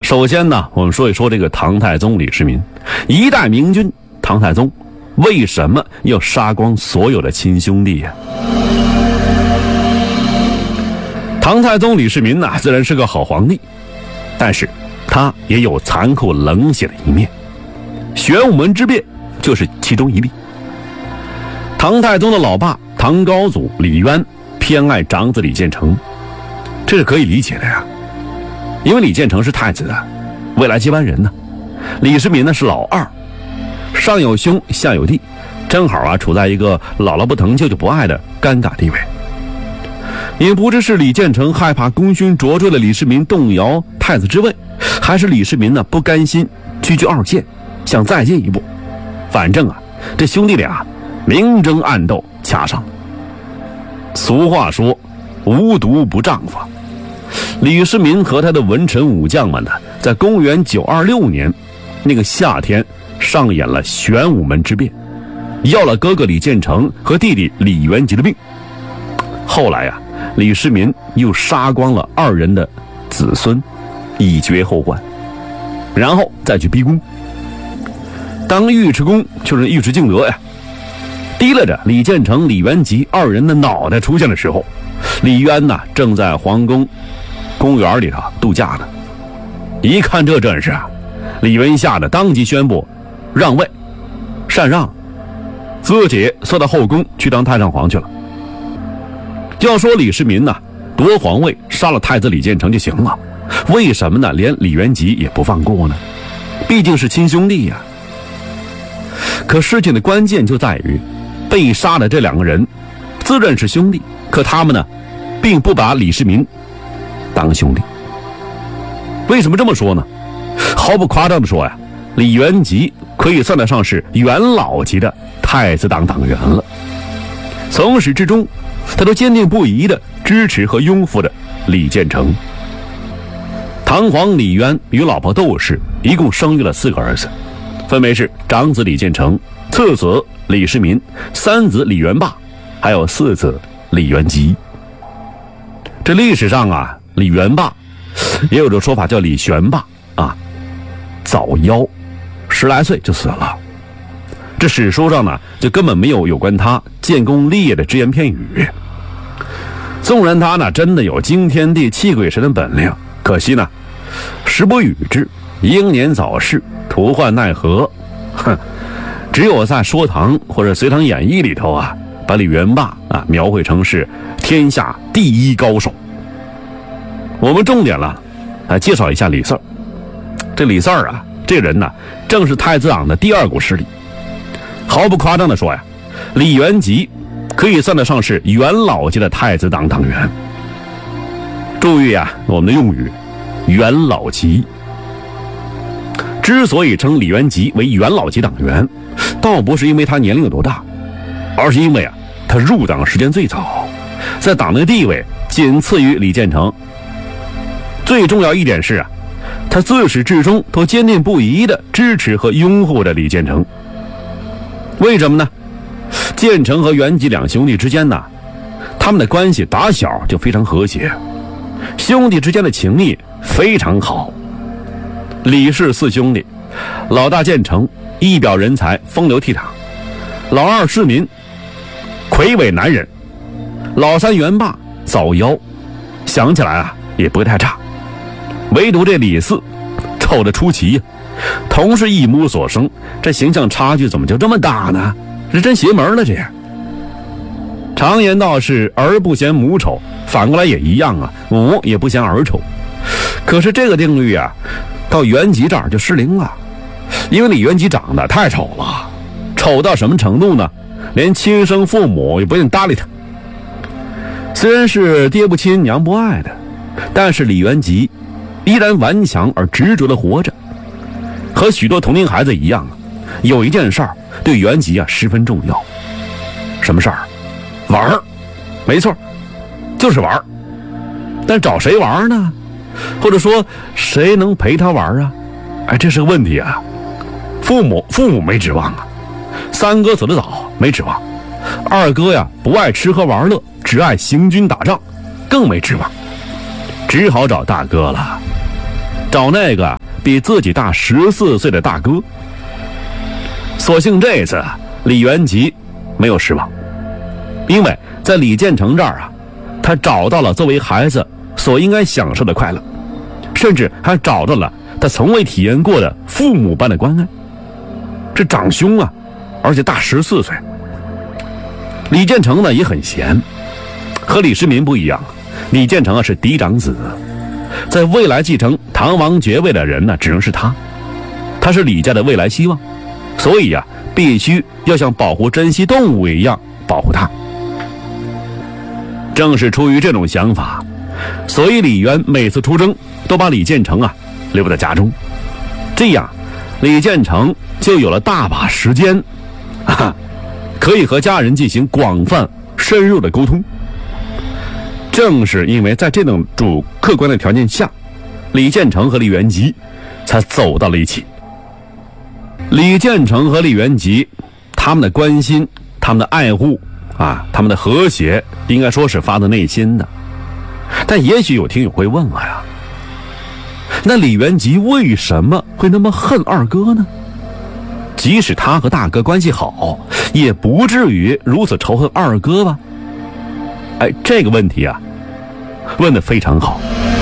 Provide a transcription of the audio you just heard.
首先呢，我们说一说这个唐太宗李世民，一代明君唐太宗为什么要杀光所有的亲兄弟呀？唐太宗李世民呢，自然是个好皇帝，但是他也有残酷冷血的一面。玄武门之变就是其中一例。唐太宗的老爸唐高祖李渊偏爱长子李建成，这是可以理解的呀，因为李建成是太子啊，未来接班人呢。李世民呢是老二，上有兄下有弟，正好处在一个姥姥不疼舅舅不爱的尴尬地位。也不知是李建成害怕功勋卓著的李世民动摇太子之位，还是李世民呢不甘心区区二线，想再进一步。反正这兄弟俩明争暗斗掐上了。俗话说无毒不丈夫，李世民和他的文臣武将们呢，在公元926年那个夏天上演了玄武门之变，要了哥哥李建成和弟弟李元吉的命。后来李世民又杀光了二人的子孙，以绝后患，然后再去逼宫。当尉迟恭就是尉迟敬德提了着李建成李元吉二人的脑袋出现的时候，李渊正在皇宫公园里头度假呢。一看这阵势李渊吓得当即宣布让位禅让，自己缩到后宫去当太上皇去了。要说李世民夺皇位杀了太子李建成就行了，为什么呢连李元吉也不放过呢？毕竟是亲兄弟呀。可事情的关键就在于被杀的这两个人自认是兄弟，可他们呢并不把李世民当兄弟。为什么这么说呢？毫不夸张地说李元吉可以算得上是元老级的太子党党员了，从始至终他都坚定不移地支持和拥护着李建成。唐皇李渊与老婆窦氏一共生育了4个儿子，分别是长子李建成、次子李世民、三子李元霸，还有4子李元吉。这历史上李元霸也有种说法叫李玄霸早夭，10来岁就死了。这史书上呢就根本没有关他建功立业的只言片语。纵然他真的有惊天地泣鬼神的本领，可惜呢时不与之，英年早逝，徒患奈何。只有在说唐或者隋唐演义里头把李元霸描绘成是天下第一高手。我们重点了介绍一下李四儿。这李四儿这人正是太子党的第2股势力。毫不夸张地说李元吉可以算得上是元老级的太子党党员。注意我们的用语元老级。之所以称李元吉为元老级党员，倒不是因为他年龄有多大，而是因为他入党时间最早，在党内地位仅次于李建成。最重要一点是他自始至终都坚定不移地支持和拥护着李建成。为什么呢？建成和元吉两兄弟之间他们的关系打小就非常和谐，兄弟之间的情谊非常好。李氏4兄弟，老大建成一表人才，风流倜傥；老二世民魁伟男人；老三元霸早夭，想起来也不会太差。唯独这李四丑得出奇同是一母所生，这形象差距怎么就这么大呢？这真邪门了这样。常言道是儿不嫌母丑，反过来也一样母也不嫌儿丑。可是这个定律到元吉这儿就失灵了，因为李元吉长得太丑了，丑到什么程度呢？连亲生父母也不愿搭理他。虽然是爹不亲娘不爱的，但是李元吉依然顽强而执着地活着。和许多同龄孩子一样有一件事儿对元吉十分重要。什么事儿？玩儿。没错，就是玩儿。但找谁玩呢？或者说谁能陪他玩这是个问题父母没指望三哥走得早，没指望。二哥不爱吃喝玩乐，只爱行军打仗，更没指望。只好找大哥了。找那个比自己大14岁的大哥。所幸这次李元吉没有失望，因为在李建成这儿啊，他找到了作为孩子所应该享受的快乐，甚至还找到了他从未体验过的父母般的关爱。这长兄啊，而且大14岁。李建成呢也很闲，和李世民不一样，李建成啊是嫡长子，在未来继承唐王爵位的人呢只能是他，他是李家的未来希望，所以啊必须要像保护珍稀动物一样保护他。正是出于这种想法，所以李渊每次出征都把李建成啊留在家中，这样李建成就有了大把时间可以和家人进行广泛深入的沟通。正是因为在这种主客观的条件下，李建成和李元吉才走到了一起。李建成和李元吉他们的关心，他们的爱护他们的和谐应该说是发自内心的。但也许有听友会问了呀，那李元吉为什么会那么恨二哥呢？即使他和大哥关系好，也不至于如此仇恨二哥吧？这个问题啊问得非常好。